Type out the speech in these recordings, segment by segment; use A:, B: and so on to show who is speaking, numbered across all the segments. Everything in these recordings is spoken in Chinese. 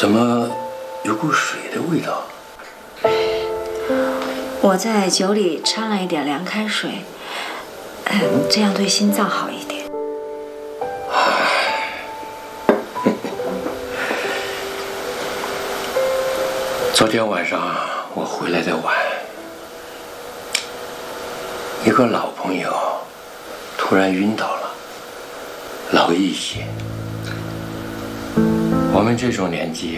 A: 怎么有股水的味道？
B: 我在酒里掺了一点凉开水，这样对心脏好一点。
A: 昨天晚上我回来的晚，一个老朋友突然晕倒了，老一些。我们这种年纪，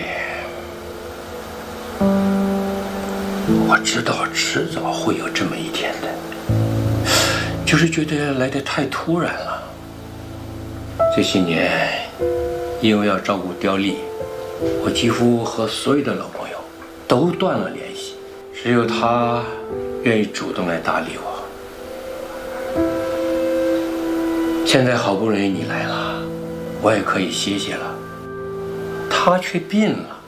A: 我知道迟早会有这么一天的，就是觉得来得太突然了。这些年，因为要照顾刁丽，我几乎和所有的老朋友都断了联系，只有他愿意主动来搭理我。现在好不容易你来了，我也可以歇歇了，他却病了。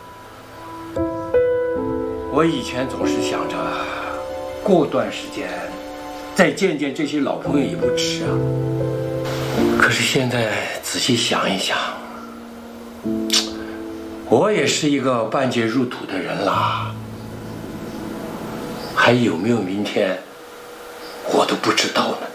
A: 我以前总是想着，过段时间再见见这些老朋友也不迟啊。可是现在仔细想一想，我也是一个半截入土的人啦，还有没有明天，我都不知道呢。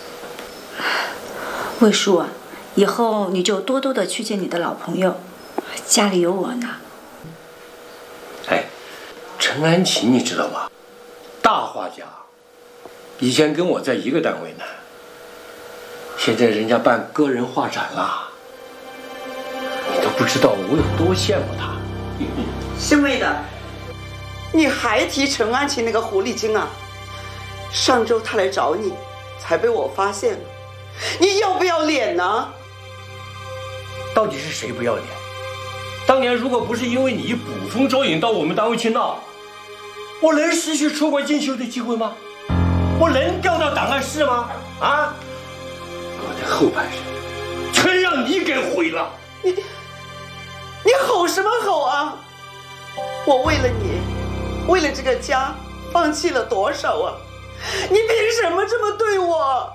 B: 魏叔啊，以后你就多多的去见你的老朋友，家里有我呢。
A: 哎，陈安琪你知道吗？大画家，以前跟我在一个单位呢，现在人家办个人画展了，你都不知道我有多羡慕他。
C: 师妹的，你还提陈安琪那个狐狸精啊？上周他来找你，才被我发现了。你要不要脸呢？
A: 到底是谁不要脸？当年如果不是因为你捕风捉影到我们单位去闹，我能失去出国进修的机会吗？我能调到档案室吗？啊！我的后半生全让你给毁了。
C: 你吼什么吼啊？我为了你，为了这个家，放弃了多少啊？你凭什么这么对我？